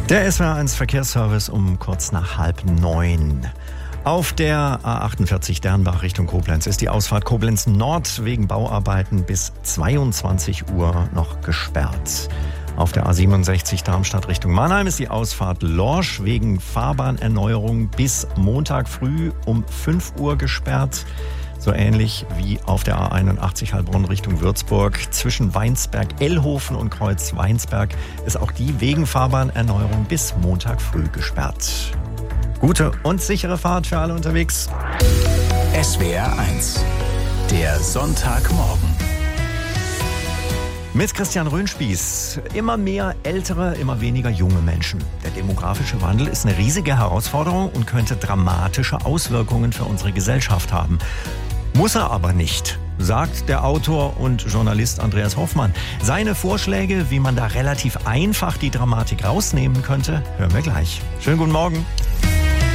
Der SWR1 Verkehrsservice um kurz nach 8:30. Auf der A48 Dernbach Richtung Koblenz ist die Ausfahrt Koblenz Nord wegen Bauarbeiten bis 22 Uhr noch gesperrt. Auf der A67 Darmstadt Richtung Mannheim ist die Ausfahrt Lorsch wegen Fahrbahnerneuerung bis Montag früh um 5 Uhr gesperrt. So ähnlich wie auf der A81 Heilbronn Richtung Würzburg. Zwischen Weinsberg-Ellhofen und Kreuz Weinsberg ist auch die wegen Fahrbahnerneuerung bis Montag früh gesperrt. Gute und sichere Fahrt für alle unterwegs. SWR1, der Sonntagmorgen. Mit Christian Röhnspieß. Immer mehr ältere, immer weniger junge Menschen. Der demografische Wandel ist eine riesige Herausforderung und könnte dramatische Auswirkungen für unsere Gesellschaft haben. Muss er aber nicht, sagt der Autor und Journalist Andreas Hoffmann. Seine Vorschläge, wie man da relativ einfach die Dramatik rausnehmen könnte, hören wir gleich. Schönen guten Morgen.